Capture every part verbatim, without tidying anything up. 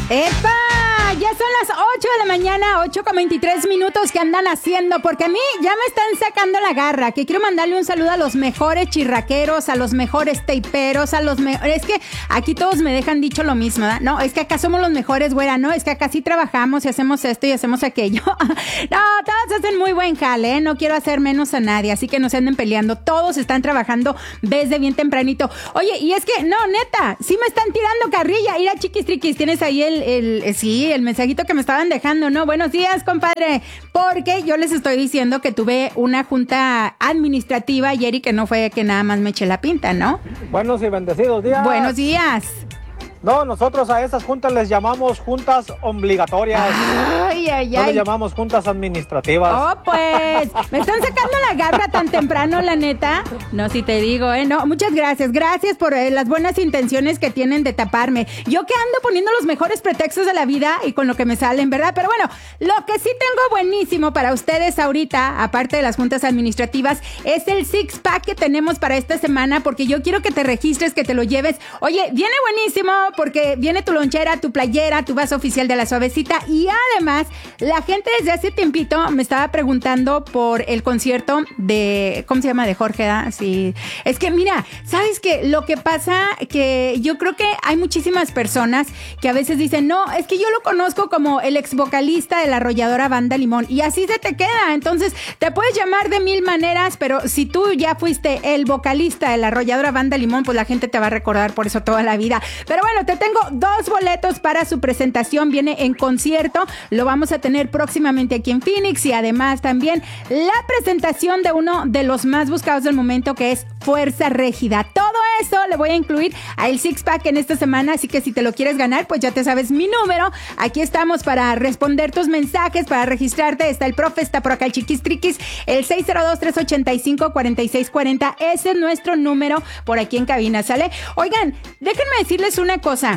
¡Epa! Ya son las ocho de la mañana, ocho con veintitrés minutos. ¿Qué andan haciendo? Porque a mí ya me están sacando la garra. Que quiero mandarle un saludo a los mejores chirraqueros, a los mejores taperos, a los mejores... Es que aquí todos me dejan dicho lo mismo, ¿verdad? No, es que acá somos los mejores, güera, ¿no? Es que acá sí trabajamos y hacemos esto y hacemos aquello. No, todos hacen muy buen jale, ¿eh? No quiero hacer menos a nadie, así que no se anden peleando. Todos están trabajando desde bien tempranito. Oye, y es que, no, neta, sí me están tirando carrilla. Ir a Chiquis Triquis, tienes ahí el, el, el sí, el mensajito que me estaban dejando, ¿no? Buenos días, compadre, porque yo les estoy diciendo que tuve una junta administrativa ayer y que no fue que nada más me eché la pinta, ¿no? Buenos y bendecidos días. Buenos días. No, nosotros a esas juntas les llamamos juntas obligatorias. Ay, ay, no ay. les llamamos juntas administrativas. Oh, pues, me están sacando la garra tan temprano, la neta. No, si te digo, ¿eh? No, muchas gracias. Gracias por eh, las buenas intenciones que tienen de taparme. Yo que ando poniendo los mejores pretextos de la vida y con lo que me salen, ¿verdad? Pero bueno, lo que sí tengo buenísimo para ustedes ahorita, aparte de las juntas administrativas, es el six pack que tenemos para esta semana, porque yo quiero que te registres, que te lo lleves. Oye, viene buenísimo, porque viene tu lonchera, tu playera, tu vaso oficial de la Suavecita, y además la gente desde hace tiempito me estaba preguntando por el concierto de, ¿cómo se llama? De Jorge, ¿da? Sí. Es que mira, ¿sabes qué? Lo que pasa que yo creo que hay muchísimas personas que a veces dicen, no, es que yo lo conozco como el ex vocalista de la arrolladora Banda Limón, y así se te queda. Entonces te puedes llamar de mil maneras, pero si tú ya fuiste el vocalista de la arrolladora Banda Limón, pues la gente te va a recordar por eso toda la vida. Pero bueno, te tengo dos boletos para su presentación. Viene en concierto, lo vamos a tener próximamente aquí en Phoenix, y además también la presentación de uno de los más buscados del momento, que es Fuerza Régida. Todo eso le voy a incluir al six pack en esta semana, así que si te lo quieres ganar, pues ya te sabes mi número. Aquí estamos para responder tus mensajes, para registrarte. Está el profe, está por acá el Chiquis Triquis, el seis cero dos, tres ocho cinco, cuatro seis cuatro cero. Ese es nuestro número por aquí en cabina, ¿sale? Oigan, déjenme decirles una cosa.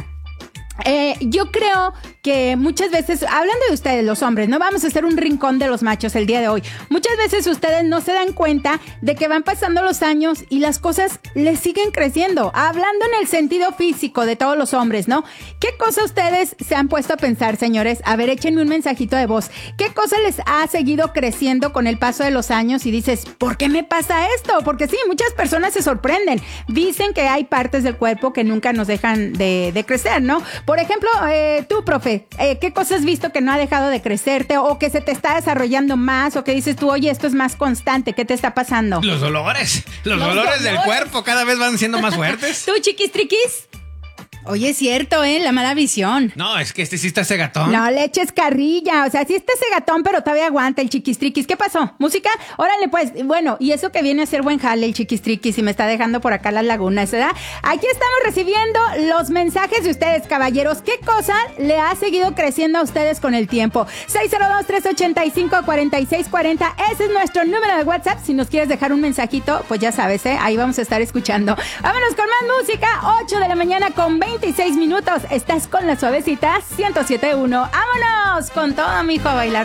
Eh, yo creo que muchas veces, hablando de ustedes, los hombres, no vamos a hacer un rincón de los machos el día de hoy. Muchas veces ustedes no se dan cuenta de que van pasando los años y las cosas les siguen creciendo. Hablando en el sentido físico de todos los hombres, ¿no? ¿Qué cosa ustedes se han puesto a pensar, señores? A ver, échenme un mensajito de voz. ¿Qué cosa les ha seguido creciendo con el paso de los años y dices, ¿por qué me pasa esto? Porque sí, muchas personas se sorprenden. Dicen que hay partes del cuerpo que nunca nos dejan de, de crecer, ¿no? Por ejemplo, eh, tú, profe, eh, ¿qué cosas has visto que no ha dejado de crecerte o que se te está desarrollando más o que dices tú, oye, esto es más constante? ¿Qué te está pasando? Los dolores. Los, Los dolores, dolores del cuerpo cada vez van siendo más fuertes. ¿Tú, Chiquis Triquis? Oye, es cierto, ¿eh? La mala visión. No, es que este sí está cegatón. No le eches carrilla. O sea, sí está cegatón, pero todavía aguanta el Chiquis Triquis. ¿Qué pasó? ¿Música? Órale, pues. Bueno, y eso que viene a ser buen jale el Chiquis Triquis y me está dejando por acá las lagunas, ¿verdad? Aquí estamos recibiendo los mensajes de ustedes, caballeros. ¿Qué cosa le ha seguido creciendo a ustedes con el tiempo? seis cero dos, tres ocho cinco, cuatro seis cuatro cero. Ese es nuestro número de WhatsApp. Si nos quieres dejar un mensajito, pues ya sabes, ¿eh? Ahí vamos a estar escuchando. Vámonos con más música. ocho de la mañana con veintiséis minutos. Estás con la Suavecita ciento siete punto uno. ¡Vámonos! Con todo, mijo, a bailar.